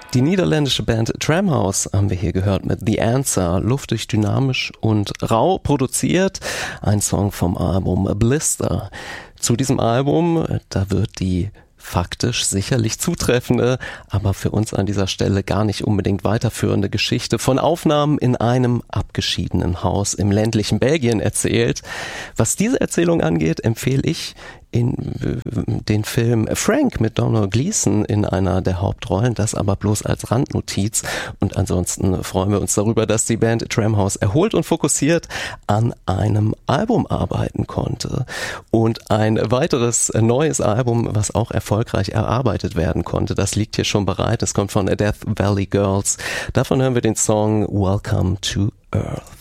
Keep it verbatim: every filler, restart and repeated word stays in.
Die niederländische Band Tramhouse haben wir hier gehört mit The Answer, luftig, dynamisch und rau produziert. Ein Song vom Album Blister. Zu diesem Album, da wird die faktisch sicherlich zutreffende, aber für uns an dieser Stelle gar nicht unbedingt weiterführende Geschichte von Aufnahmen in einem abgeschiedenen Haus im ländlichen Belgien erzählt. Was diese Erzählung angeht, empfehle ich in den Film Frank mit Donald Gleason in einer der Hauptrollen, das aber bloß als Randnotiz. Und ansonsten freuen wir uns darüber, dass die Band Tramhouse erholt und fokussiert an einem Album arbeiten konnte. Und ein weiteres neues Album, was auch erfolgreich erarbeitet werden konnte, das liegt hier schon bereit. Es kommt von Death Valley Girls. Davon hören wir den Song Welcome to Earth.